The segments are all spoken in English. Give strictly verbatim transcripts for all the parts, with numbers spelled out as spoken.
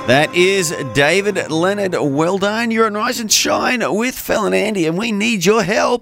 That is David Leonard. Well done. You're on Rise and Shine with Fel and Andy, and we need your help.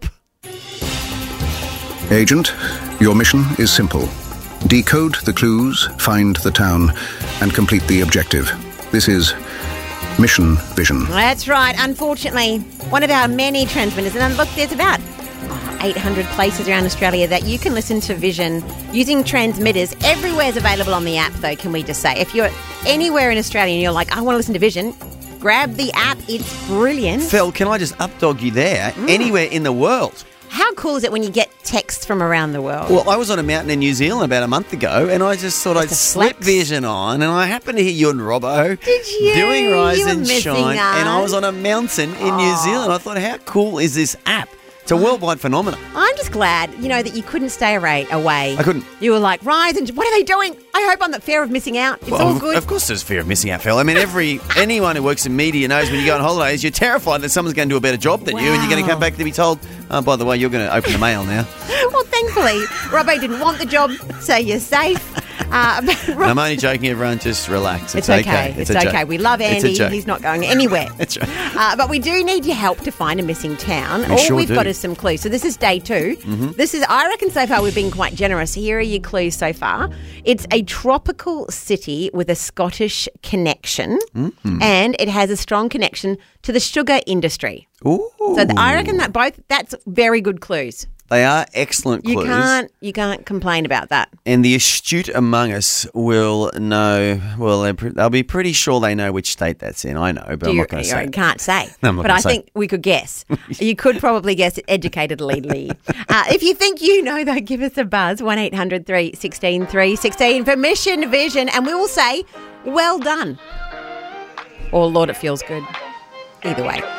Agent, your mission is simple. Decode the clues, find the town, and complete the objective. This is Mission Vision. That's right. Unfortunately, one of our many transmitters, and look, there's about eight hundred places around Australia that you can listen to Vision using transmitters. Everywhere's available on the app, though, can we just say. If you're anywhere in Australia and you're like, I want to listen to Vision, grab the app. It's brilliant. Fel, can I just updog you there? Mm. Anywhere in the world. How cool is it when you get texts from around the world? Well, I was on a mountain in New Zealand about a month ago, and I just thought Just I'd slip Vision on, and I happened to hear you and Robbo Did you? doing Rise You were and missing Shine, us. and I was on a mountain in Oh. New Zealand. I thought, how cool is this app? It's a worldwide phenomenon. I'm just glad, you know, that you couldn't stay away. away. I couldn't. You were like, Rise and what are they doing? I hope I'm not fear of missing out. It's Well, all of- good. Of course there's fear of missing out, Phil. I mean, every anyone who works in media knows when you go on holidays, you're terrified that someone's going to do a better job than you, and you're going to come back to be told, oh, by the way, you're going to open the mail now. Well, thankfully, Robbo didn't want the job, so you're safe. Uh, but Rob- I'm only joking, everyone. Just relax. it's It's, okay. It's, It's, a okay. joke. We love It's a Andy. joke. He's not going anywhere. That's right. Uh, but we do need your help to find a missing town. We All sure we've do. got is some clues. So this is day two. Mm-hmm. This is, I reckon so far we've been quite generous. Here are your clues so far. It's a tropical city with a Scottish connection, Mm-hmm. and it has a strong connection to the sugar industry. Ooh. So th- I reckon that both, that's very good clues. They are excellent clues. You can't, you can't complain about that. And the astute among us will know, well, they're pre- they'll be pretty sure they know which state that's in. I know, but Do I'm you, not going to you say it. can't say. No, I'm not but gonna I say. think we could guess. You could probably guess it educatedly. uh, if you think you know, though, give us a buzz, one eight hundred three one six three one six for Mission Vision, and we will say, well done. Or, Lord, it feels good. Either way.